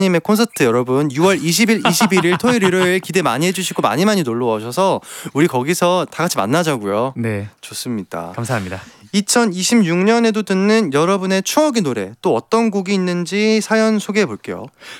님의 콘서트 여러분 6월 20일, 21일 토요일, 일요일 기대 많이 해주시고 많이 놀러 오셔서 우리 거기서 다 같이 만나자고요. 네, 좋습니다. 감사합니다. 2026년에도 듣는 여러분의 추억의 노래 또 어떤 곡이 있는지 사연 소개해 볼게요.